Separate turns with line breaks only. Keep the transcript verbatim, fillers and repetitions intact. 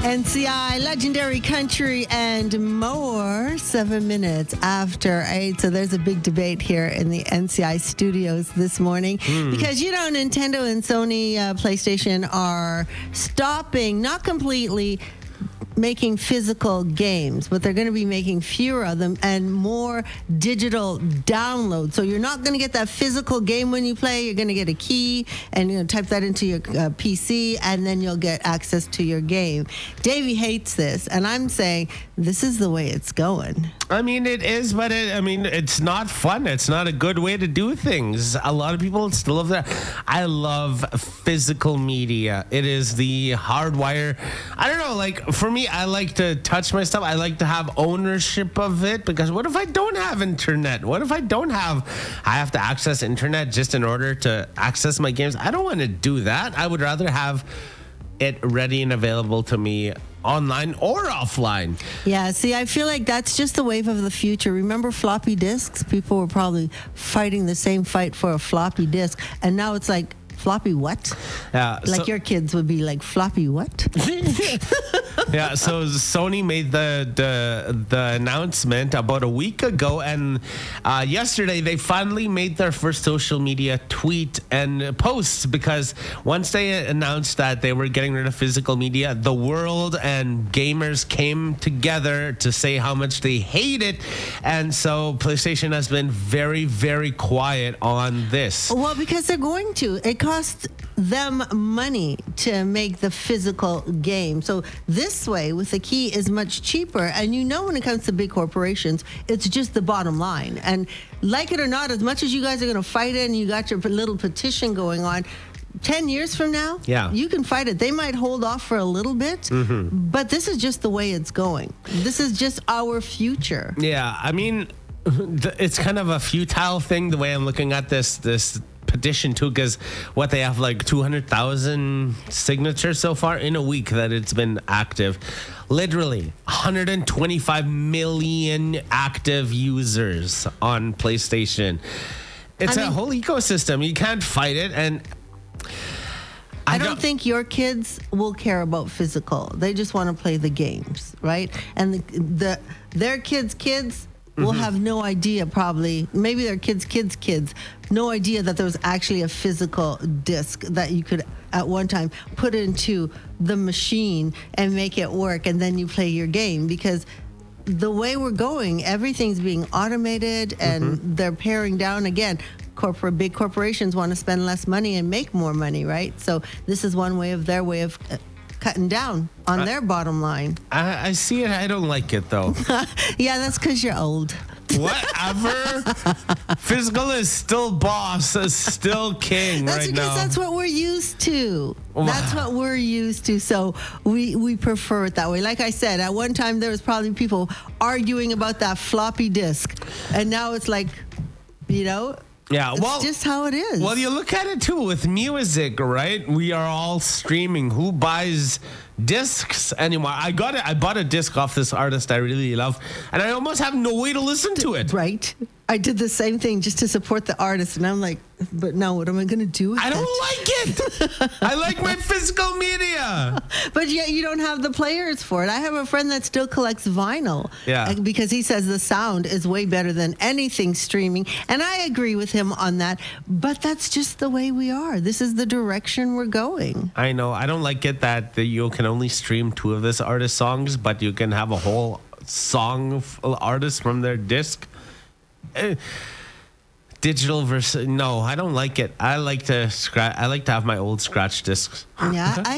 N C I, Legendary Country, and more. Seven minutes after eight. So there's a big debate here in the N C I studios this morning mm. because, you know, Nintendo and Sony uh, PlayStation are stopping, not completely making physical games, but they're going to be making fewer of them and more digital downloads. So you're not going to get that physical game when you play. You're going to get a key and you know, type that into your uh, P C, and then you'll get access to your game. Davey hates this, and I'm saying this is the way it's going.
I mean, it is, but it, I mean, it's not fun. It's not a good way to do things. A lot of people still love that. I love physical media. It is the hardwire. I don't know, like, for me, I like to touch my stuff. I like to have ownership of it, because what if I don't have internet? What if I don't have, I have to access internet just in order to access my games? I don't want to do that. I would rather have it ready and available to me online or offline.
Yeah, see, I feel like that's just the wave of the future. Remember floppy disks? People were probably fighting the same fight for a floppy disk, and now it's like, floppy what?
Yeah,
like
so,
your kids would be like, floppy what?
Yeah, so Sony made the, the the announcement about a week ago, and uh, yesterday they finally made their first social media tweet and post, because once they announced that they were getting rid of physical media, the world and gamers came together to say how much they hate it, and so PlayStation has been very, very quiet on this.
Well, because they're going to. It costs them money to make the physical game. So this way, with the key, is much cheaper. And you know, when it comes to big corporations, it's just the bottom line. And like it or not, as much as you guys are going to fight it and you got your little petition going on, ten years from now,
yeah.
you can fight it. They might hold off for a little bit, mm-hmm. but this is just the way it's going. This is just our future.
Yeah, I mean, it's kind of a futile thing, the way I'm looking at this this petition too, because what they have like two hundred thousand signatures so far in a week that it's been active. Literally one hundred twenty-five million active users on PlayStation. It's I mean, a whole ecosystem. You can't fight it. And
I, I don't, don't think your kids will care about physical. They just want to play the games, right? And the, the their kids' kids will mm-hmm. have no idea, probably, maybe their kids' kids' kids, no idea that there was actually a physical disc that you could at one time put into the machine and make it work, and then you play your game. Because the way we're going, everything's being automated, and mm-hmm. they're paring down again. Corporate, big corporations want to spend less money and make more money, right? So this is one way of their way of uh, cutting down on uh, their bottom line.
I, I see it. I don't like it, though.
Yeah, that's because you're old.
Whatever. Physical is still boss, is still king
that's
right
because
now.
That's what we're used to. That's what we're used to. So we, we prefer it that way. Like I said, at one time there was probably people arguing about that floppy disk. And now it's like, you know...
Yeah, well,
it's just how it is.
Well, you look at it too with music, right? We are all streaming. Who buys discs anymore? I got it. I bought a disc off this artist I really love, and I almost have no way to listen to it.
Right. I did the same thing just to support the artist, and I'm like, but now what am I going to do with
I
it?
don't like it. I like my physical media.
But yet you don't have the players for it. I have a friend that still collects vinyl.
Yeah.
Because he says the sound is way better than anything streaming. And I agree with him on that. But that's just the way we are. This is the direction we're going.
I know. I don't like it that you can only stream two of this artist's songs, but you can have a whole song artist from their disc. Uh, digital versus no, I don't like it. I like to scratch. I like to have my old scratch discs.
Yeah, I